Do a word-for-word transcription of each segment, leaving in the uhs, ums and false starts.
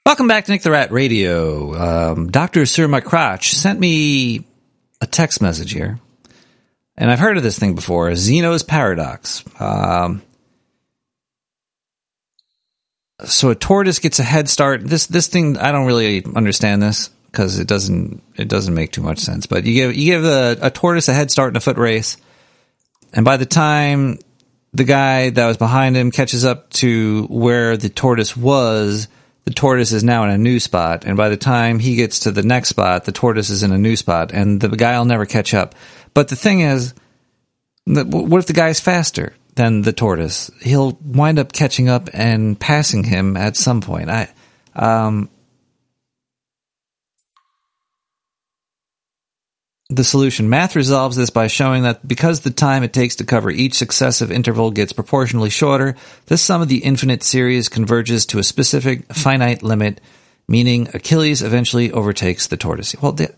Welcome back to Nick the Rat Radio. Um, Doctor Sir My Crotch sent me a text message here, and I've heard of this thing before, Zeno's Paradox. Um, so a tortoise gets a head start. This this thing, I don't really understand this because it doesn't it doesn't make too much sense. But you give you give a, a tortoise a head start in a foot race, and by the time the guy that was behind him catches up to where the tortoise was, the tortoise is now in a new spot, and by the time he gets to the next spot, the tortoise is in a new spot, and the guy will never catch up. But the thing is, what if the guy's faster than the tortoise? He'll wind up catching up and passing him at some point. I, um, the solution. Math resolves this by showing that because the time it takes to cover each successive interval gets proportionally shorter, the sum of the infinite series converges to a specific finite limit, meaning Achilles eventually overtakes the tortoise. Well, the,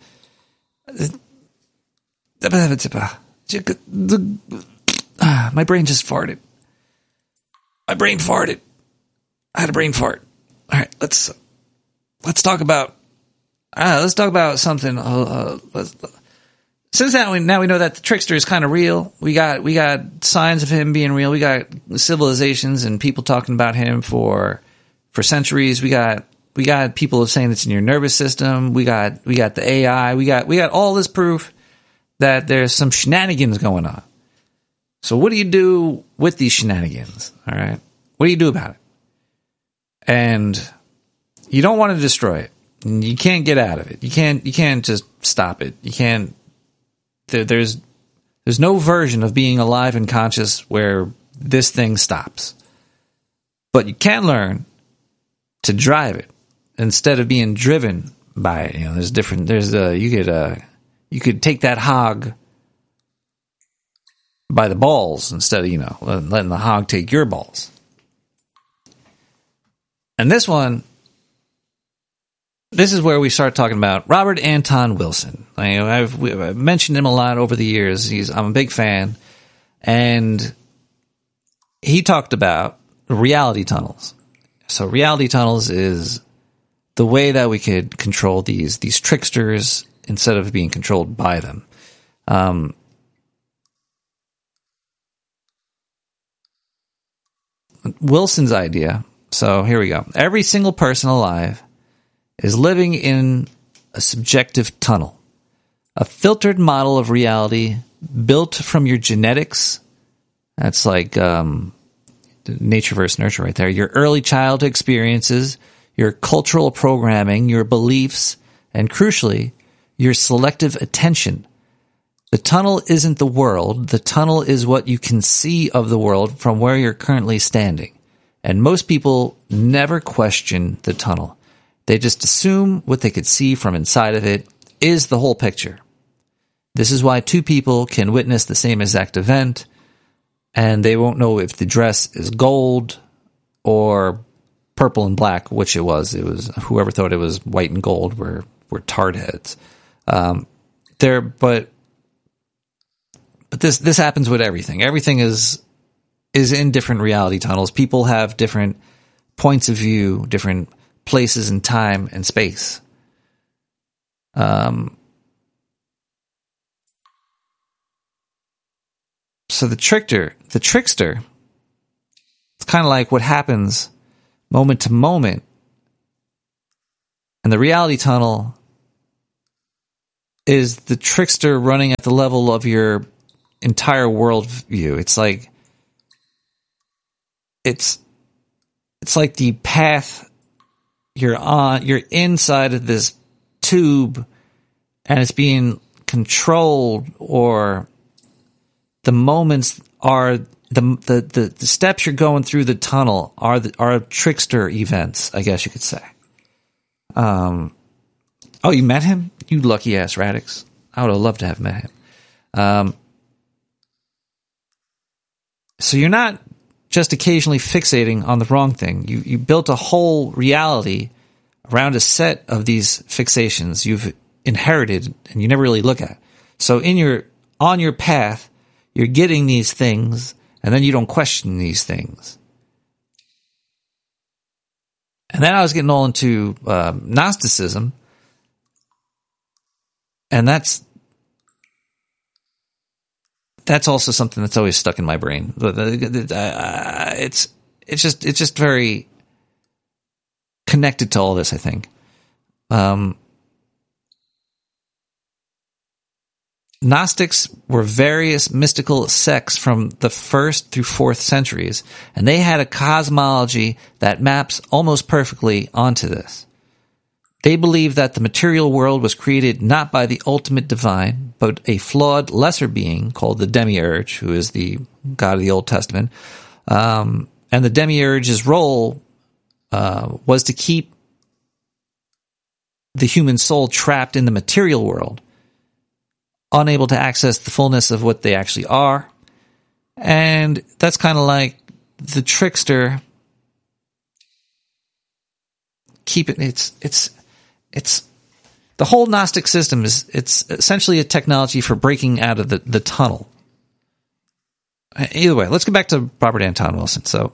the, the, uh, my brain just farted. My brain farted. I had a brain fart. All right, let's let's talk about uh, let's talk about something. Uh, uh, let's. Since now we now we know that the trickster is kind of real. We got we got signs of him being real. We got civilizations and people talking about him for for centuries. We got we got people saying it's in your nervous system. We got we got the A I. We got we got all this proof that there's some shenanigans going on. So what do you do with these shenanigans? All right, what do you do about it? And you don't want to destroy it. You can't get out of it. You can't you can't just stop it. You can't. There, there's there's no version of being alive and conscious where this thing stops. But you can learn to drive it instead of being driven by it. You know, there's different. There's uh, you could uh, you could take that hog by the balls instead of you know letting the hog take your balls. And this one. This is where we start talking about Robert Anton Wilson. I, I've, I've mentioned him a lot over the years. He's, I'm a big fan. And he talked about reality tunnels. So reality tunnels is the way that we could control these, these tricksters instead of being controlled by them. Um, Wilson's idea. So here we go. Every single person alive is living in a subjective tunnel, a filtered model of reality built from your genetics. That's like um, nature versus nurture right there. Your early childhood experiences, your cultural programming, your beliefs, and crucially, your selective attention. The tunnel isn't the world. The tunnel is what you can see of the world from where you're currently standing. And most people never question the tunnel. They just assume what they could see from inside of it is the whole picture. This is why two people can witness the same exact event, and they won't know if the dress is gold or purple and black, which it was. It was whoever thought it was white and gold were were tard heads. Um, there, but but this this happens with everything. Everything is is in different reality tunnels. People have different points of view, different places in time and space. Um, so the trickster, the trickster, it's kind of like what happens moment to moment. And the reality tunnel is the trickster running at the level of your entire worldview. It's like, it's, it's like the path You're on. You're inside of this tube, and it's being controlled. Or the moments are the the the, the steps you're going through the tunnel are the, are trickster events, I guess you could say. Um. Oh, you met him? You lucky ass Radix. I would have loved to have met him. Um. So you're not just occasionally fixating on the wrong thing. You you built a whole reality around a set of these fixations you've inherited and you never really look at. So in your on your path, you're getting these things, and then you don't question these things. And then I was getting all into uh, Gnosticism, and that's that's also something that's always stuck in my brain. It's it's just it's just very connected to all this, I think. Um, Gnostics were various mystical sects from the first through fourth centuries, and they had a cosmology that maps almost perfectly onto this. They believed that the material world was created not by the ultimate divine, but a flawed lesser being called the Demiurge, who is the god of the Old Testament. Um, and the Demiurge's role uh, was to keep the human soul trapped in the material world, unable to access the fullness of what they actually are. And that's kind of like the trickster. Keep it, it's, it's, it's, the whole Gnostic system is, it's essentially a technology for breaking out of the, the tunnel. Either way, let's get back to Robert Anton Wilson. So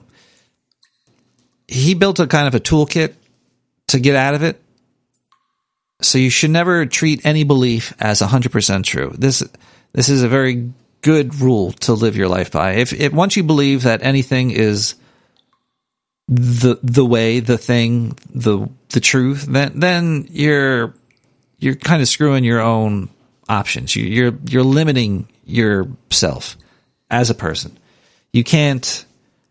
he built a kind of a toolkit to get out of it. So you should never treat any belief as one hundred percent true. This this is a very good rule to live your life by. If, if once you believe that anything is the the way, the thing, the the truth, then then you're you're kind of screwing your own options. You, you're you're limiting yourself as a person. You can't.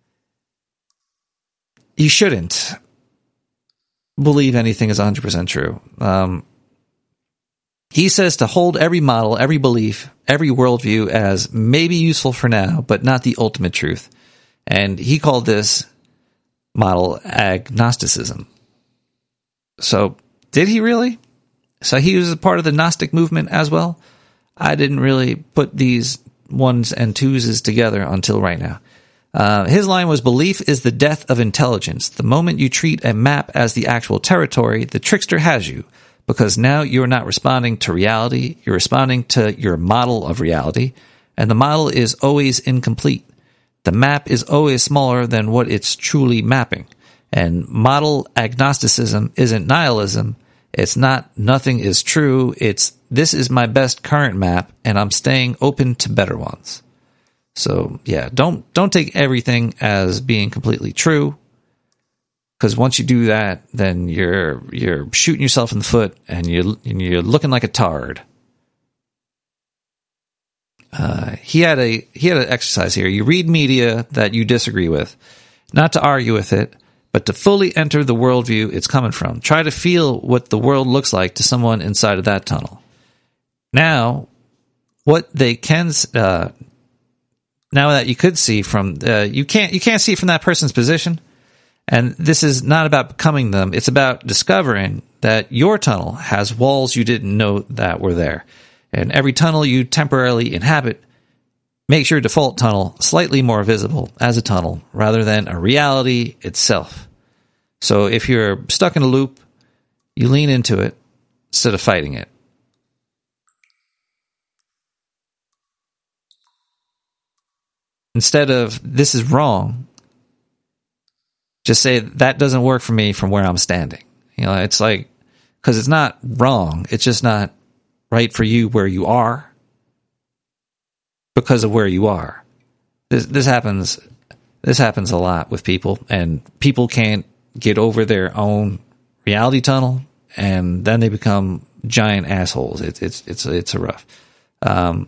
You shouldn't believe anything is one hundred percent true. Um, he says to hold every model, every belief, every worldview as maybe useful for now, but not the ultimate truth. And he called this model agnosticism. So, did he really? So he was a part of the Gnostic movement as well? I didn't really put these ones and twos together until right now. Uh, his line was, belief is the death of intelligence. The moment you treat a map as the actual territory, the trickster has you, because now you're not responding to reality, you're responding to your model of reality, and the model is always incomplete. The map is always smaller than what it's truly mapping. And model agnosticism isn't nihilism. It's not nothing is true. It's this is my best current map, and I'm staying open to better ones. So yeah, don't don't take everything as being completely true, because once you do that, then you're you're shooting yourself in the foot, and you and you're looking like a tard. Uh, he had a he had an exercise here. You read media that you disagree with, not to argue with it, but to fully enter the worldview it's coming from. Try to feel what the world looks like to someone inside of that tunnel. Now, what they can. Uh, Now that you could see from uh, you can't you can't see from that person's position, and this is not about becoming them. It's about discovering that your tunnel has walls you didn't know that were there, and every tunnel you temporarily inhabit makes your default tunnel slightly more visible as a tunnel rather than a reality itself. So if you're stuck in a loop, you lean into it instead of fighting it. Instead of, this is wrong, just say, that doesn't work for me from where I'm standing. You know, it's like, because it's not wrong. It's just not right for you where you are because of where you are. This, this happens, this happens a lot with people, and people can't get over their own reality tunnel, and then they become giant assholes. It's, it's, it's, it's a rough. Um,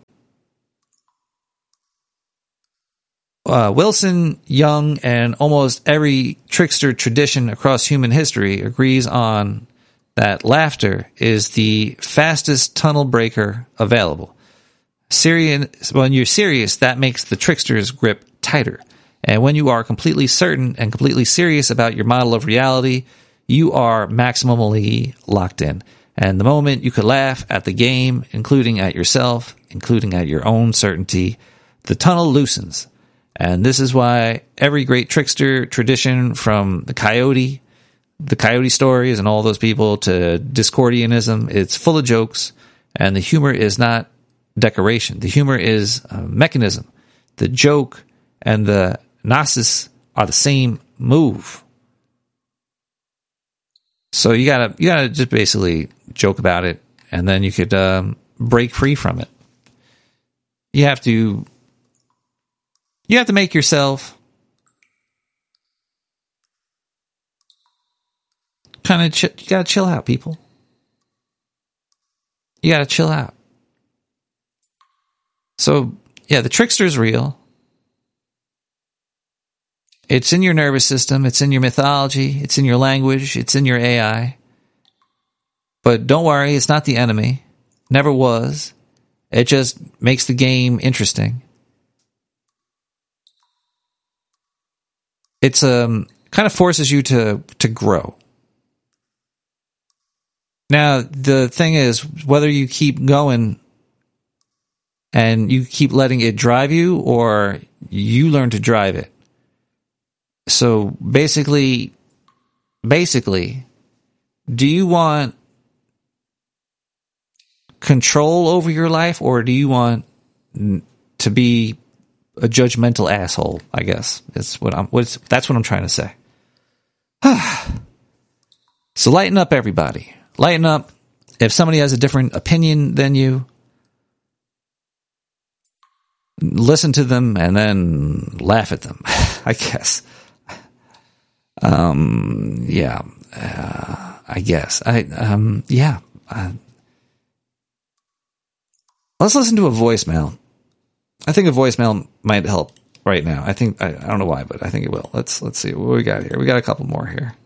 Uh, Wilson, Jung, and almost every trickster tradition across human history agrees on that laughter is the fastest tunnel breaker available. Serious, when you're serious, that makes the trickster's grip tighter. And when you are completely certain and completely serious about your model of reality, you are maximally locked in. And the moment you could laugh at the game, including at yourself, including at your own certainty, the tunnel loosens. And this is why every great trickster tradition, from the coyote, the coyote stories and all those people, to Discordianism, it's full of jokes, and the humor is not decoration. The humor is a mechanism. The joke and the gnosis are the same move. So you gotta you gotta just basically joke about it, and then you could um, break free from it. You have to you have to make yourself kind of ch- you gotta chill out, people. You gotta chill out. So yeah, the trickster's real. It's in your nervous system. It's in your mythology. It's in your language. It's in your A I. But don't worry, it's not the enemy. Never was. It just makes the game interesting. It's um kind of forces you to to grow. Now, the thing is, whether you keep going and you keep letting it drive you, or you learn to drive it. So basically, basically, do you want control over your life, or do you want to be a judgmental asshole? I guess that's what I'm. What's that's what I'm trying to say. So lighten up, everybody. Lighten up. If somebody has a different opinion than you, listen to them and then laugh at them. I guess. Um. Yeah. Uh, I guess. I. Um. Yeah. Uh, let's listen to a voicemail. I think a voicemail might help right now. I think. I, I don't know why, but I think it will. Let's. Let's see what we got here. We got a couple more here.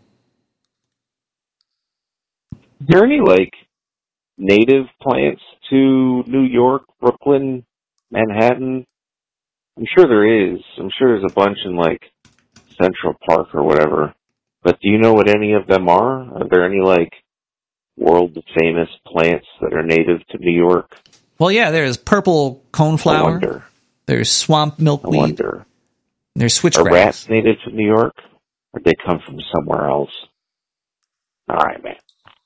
Is there any like native plants to New York, Brooklyn, Manhattan? I'm sure there is. I'm sure there's a bunch in like Central Park or whatever. But do you know what any of them are? Are there any like world famous plants that are native to New York? Well, yeah, there's purple coneflower. I wonder. There's swamp milkweed. I wonder. There's switchgrass. Are rats native to New York? Or they come from somewhere else? All right, man.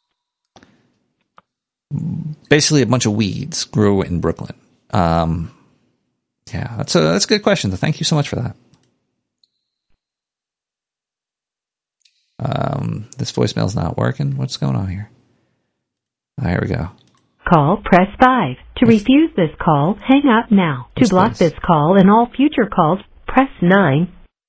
Basically, a bunch of weeds grew in Brooklyn. Um, yeah, that's a that's a good question. Thank you so much for that. Um, this voicemail's not working. What's going on here? Oh, here we go. Call, press five. To refuse this call, hang up now. To What's block this? this call and all future calls, press nine.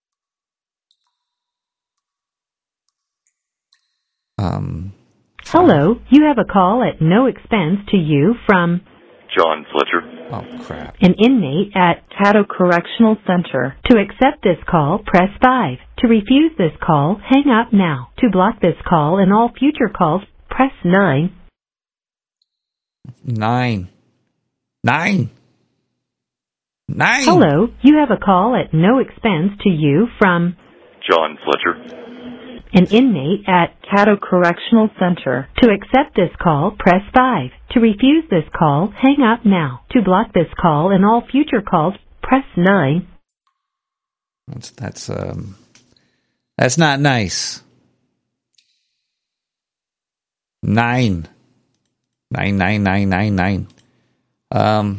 Um. Hello, you have a call at no expense to you from John Fletcher. Oh, crap. an inmate at Caddo Correctional Center. To accept this call, press five. To refuse this call, hang up now. To block this call and all future calls, press nine. Nine. Nine. Nine. Hello, you have a call at no expense to you from John Fletcher. an inmate at Caddo Correctional Center. To accept this call, press five. To refuse this call, hang up now. To block this call and all future calls, press nine. That's that's um. That's not nice. Nine. Nine, nine, nine, nine, nine. Um.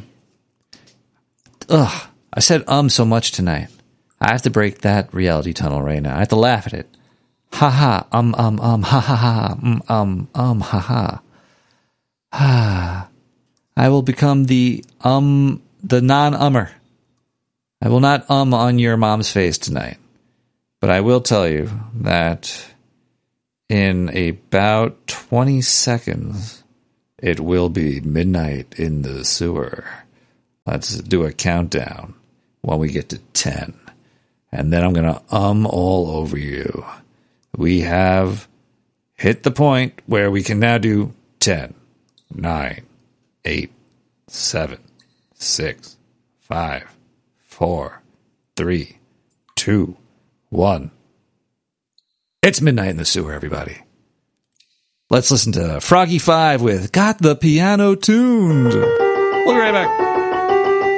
Ugh. I said um so much tonight. I have to break that reality tunnel right now. I have to laugh at it. Ha ha. Um um um. Ha ha ha. Um um um. Ha ha. Ha. I will become the um the non-ummer. I will not um on your mom's face tonight. But I will tell you that in about twenty seconds, it will be midnight in the sewer. Let's do a countdown when we get to ten. And then I'm going to um all over you. We have hit the point where we can now do ten, nine, eight, seven, six, five, four, three, two, one. It's midnight in the sewer, everybody. Let's listen to Froggy Five with Got the Piano Tuned. We'll be right back.